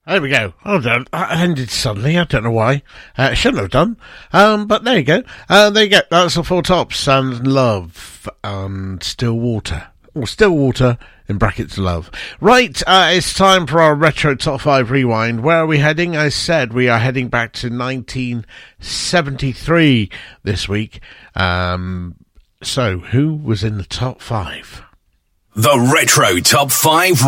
There we go. Hold on. That ended suddenly. I don't know why. Shouldn't have done. But there you go. There you go. That's the Four Tops and Love and Still Water. Or Still Water in brackets Love. Right. It's time for our Retro Top 5 Rewind. Where are we heading? I said we are heading back to 1973 this week. So who was in the top 5? The Retro Top 5